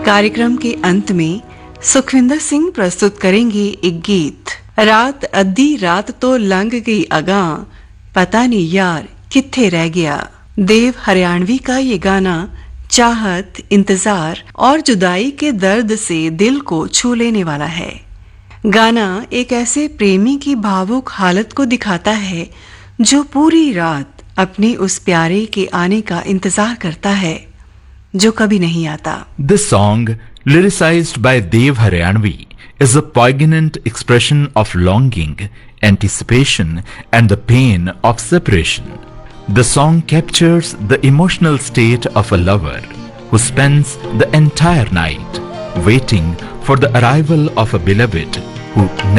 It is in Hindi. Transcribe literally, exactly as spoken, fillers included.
कार्यक्रम के अंत में सुखविंदर सिंह प्रस्तुत करेंगे एक गीत। रात अद्धी रात तो लंघ गई अगां, पता नहीं यार कित्थे रह गया। देव हरियाणवी का ये गाना चाहत, इंतजार और जुदाई के दर्द से दिल को छू लेने वाला है। गाना एक ऐसे प्रेमी की भावुक हालत को दिखाता है जो पूरी रात अपने उस प्यारे के आने का इंतजार करता है जो कभी नहीं आता। This song, lyricized by Dev Haryanvi, is a poignant expression of longing, anticipation, and the pain of separation. The song captures the emotional state of a lover who spends the entire night waiting for the arrival of a beloved who